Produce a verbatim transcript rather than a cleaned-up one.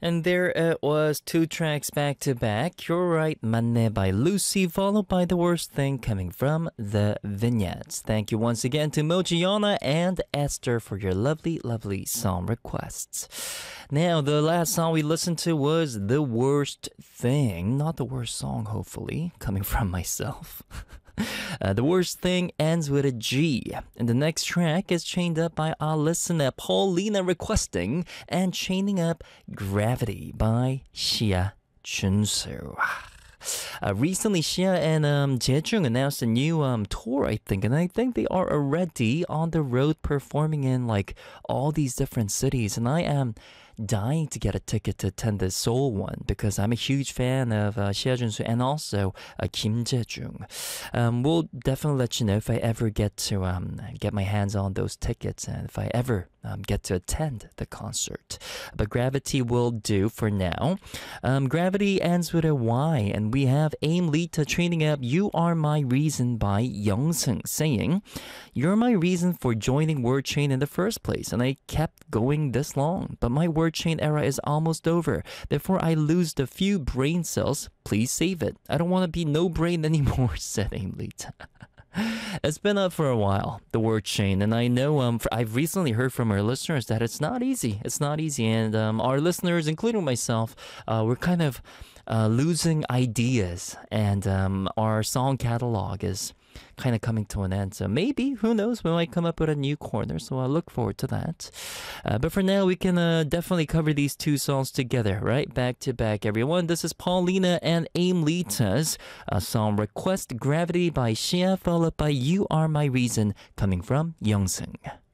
And there it was, two tracks back to back. You're right, 만내 by Lucy, followed by The Worst Thing coming from The Vignettes. Thank you once again to Mojiana and Esther for your lovely, lovely song requests. Now, the last song we listened to was The Worst Thing. Not the worst song, hopefully, coming from myself. Uh, the Worst Thing ends with a G. And the next track is chained up by our listener Paulina requesting and chaining up Gravity by Xia Junsu. Uh, recently, Xia and um, Jaejung announced a new um, tour, I think, and I think they are already on the road performing in like all these different cities. And I am dying to get a ticket to attend the Seoul one because I'm a huge fan of uh, Xia Junsu and also uh, Kim Jae-jung. Um, we'll definitely let you know if I ever get to um, get my hands on those tickets and if I ever um, get to attend the concert. But Gravity will do for now. Um, Gravity ends with a Y, and we have Aim Lita training up You Are My Reason by Youngseung saying, "You're my reason for joining Word Chain in the first place, and I kept going this long, but my word chain era is almost over. Therefore, I lose the few brain cells. Please save it. I don't want to be no brain anymore," said Aim Lita. It's been up for a while, the word chain, and I know um, for, I've recently heard from our listeners that it's not easy. It's not easy, and um, our listeners, including myself, uh, we're kind of uh, losing ideas, and um, our song catalog is kind of coming to an end. So maybe, who knows, we might come up with a new corner, so I look forward to that. Uh, but for now, we can uh, definitely cover these two songs together, right? Back to back, everyone. This is Paulina and Aim Lita's uh, song request, Gravity by Xia, followed by You Are My Reason, coming from Youngseung.